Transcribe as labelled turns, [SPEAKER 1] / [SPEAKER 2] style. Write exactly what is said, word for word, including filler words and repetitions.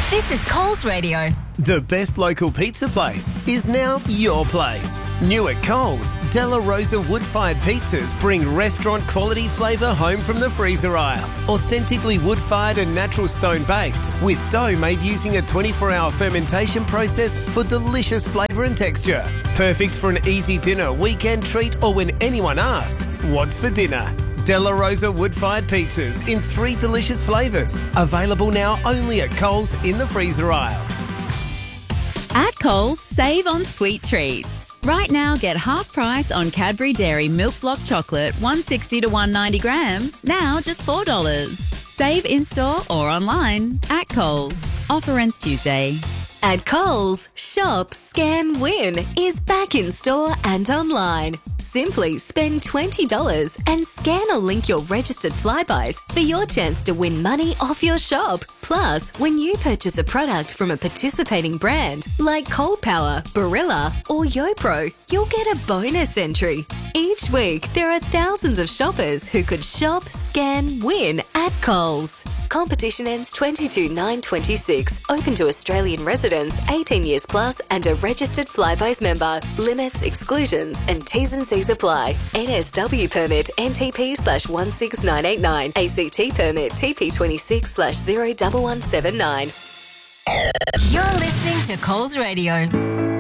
[SPEAKER 1] This is Coles Radio.
[SPEAKER 2] The best local pizza place is now your place. New at Coles, Della Rosa wood-fired pizzas bring restaurant-quality flavour home from the freezer aisle. Authentically wood-fired and natural stone-baked, with dough made using a twenty-four hour fermentation process for delicious flavour and texture. Perfect for an easy dinner, weekend treat, or when anyone asks, what's for dinner? Della Rosa wood-fired pizzas in three delicious flavours. Available now only at Coles in the freezer aisle.
[SPEAKER 3] At Coles, save on sweet treats. Right now, get half price on Cadbury Dairy Milk Block Chocolate, one sixty to one ninety grams, now just four dollars. Save in-store or online at Coles. Offer ends Tuesday.
[SPEAKER 4] At Coles, Shop, Scan, Win is back in store and online. Simply spend twenty dollars and scan or link your registered Flybuys for your chance to win money off your shop. Plus, when you purchase a product from a participating brand like Cold Power, Barilla or YoPro, you'll get a bonus entry. Each week, there are thousands of shoppers who could shop, scan, win at Coles. Competition ends twenty-two nine twenty-six. Open to Australian residents, eighteen years plus and a registered Flybuys member. Limits, exclusions and T's and C's apply. N S W permit N T P slash one six nine eight nine. A C T permit T P twenty-six slash zero one one seven nine.
[SPEAKER 1] You're listening to Coles Radio.